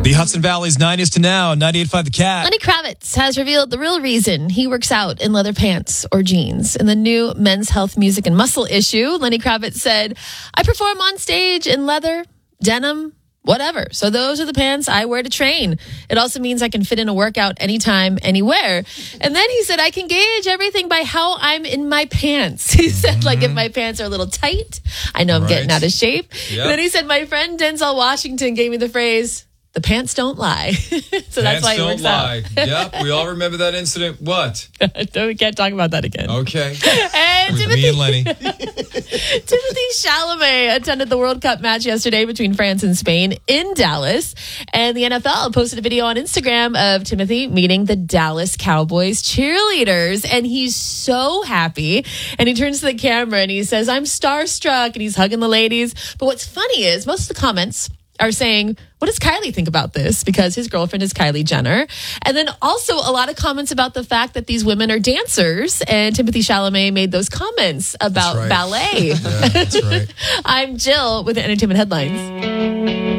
The Hudson Valley's 90s to now, 98.5 The Cat. Lenny Kravitz has revealed the real reason he works out in leather pants or jeans. In the new Men's Health, Music, and Muscle issue, Lenny Kravitz said, I perform on stage in leather, denim, whatever. So those are the pants I wear to train. It also means I can fit in a workout anytime, anywhere. And then he said, I can gauge everything by how I'm in my pants. He said, like, if my pants are a little tight, I know I'm getting out of shape. Yep. And then he said, my friend Denzel Washington gave me the phrase, the pants don't lie. So that's why he works out. Yep, we all remember that incident. What? No, we can't talk about that again. Okay. And Me and Lenny. Timothy Chalamet attended the World Cup match yesterday between France and Spain in Dallas. And the NFL posted a video on Instagram of Timothy meeting the Dallas Cowboys cheerleaders. And he's so happy. And he turns to the camera and he says, I'm starstruck. And he's hugging the ladies. But what's funny is most of the comments are saying, what does Kylie think about this? Because his girlfriend is Kylie Jenner. And then also a lot of comments about the fact that these women are dancers. And Timothy Chalamet made those comments about ballet. Yeah, that's right. I'm Jill with the Entertainment Headlines.